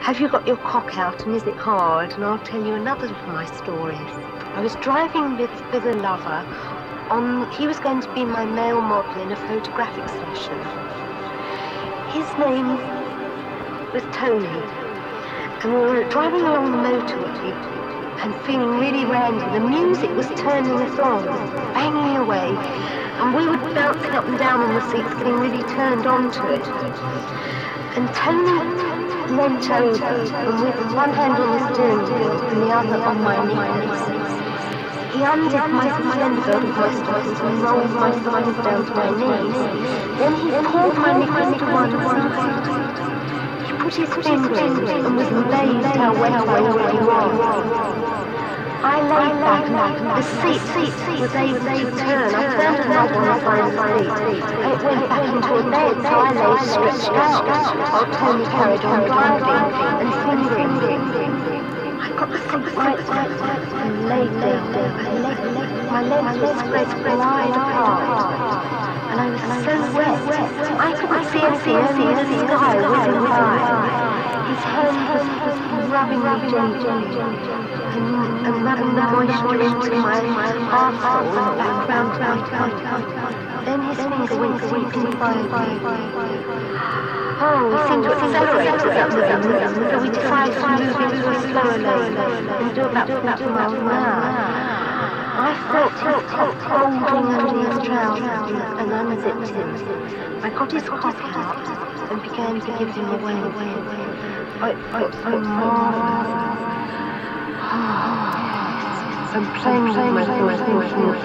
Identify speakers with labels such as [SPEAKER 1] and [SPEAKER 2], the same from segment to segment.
[SPEAKER 1] Have you got your cock out and is it hard? And I'll tell you another of my stories. I was driving with a lover. He was going to be my male model in a photographic session. His name was Tony. And we were driving along the motorway and feeling really randy. The music was turning us on, banging away. And we were bouncing up and down on the seats, getting really turned on to it. And Tony leant over, and with one hand on the steering wheel and the other on my knees, he undid my slender belt of my stockings and rolled my thighs down to my knees. Then he pulled my knickers to one side. He put his finger in it and was amazed how wet I already was. I lay back and the seat was able to turn. I turned a knob on the side of the seat and it went back into a bed, so I lay stretched out while Tony carried on driving and fingering me. I got the seat right and laid down. My legs were spread wide apart and I was so wet I couldn't see anything, only the sky whizzing by. His hand was rubbing me gently and rubbing the moisture into my arsehole and back round my tongue. Then his finger went sweeping by me. Oh, we seemed to accelerate at that moment, so we decided to move into a slower lane and do about 50 miles an hour. I felt his cock holding under his trousers and unzipped him. I got his cock out and began to give him away. I felt so marvellous. I'm playing with myself, thinking of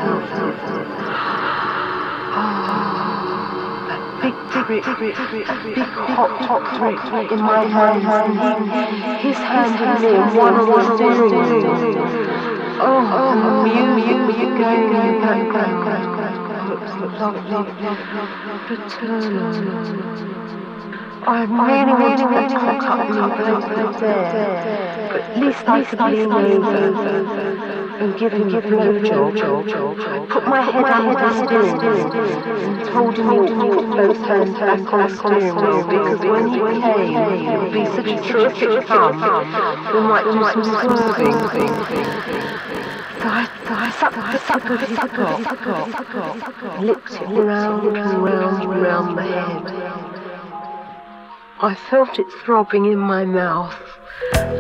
[SPEAKER 1] that big hot prick in my hand, his hand in me, and one on the steering wheel. Oh, and the music going in the background. Looks paternal. I really wanted to cock up my both there, but at least I could lean over and give him a blowjob. Put my head under the steering wheel and told him to put both hands back on the steering wheel because when he came, it would be such a terrific come, we might do some swerving. So I sucked the suck of his cock, licked it round and round and round my head. I felt it throbbing in my mouth.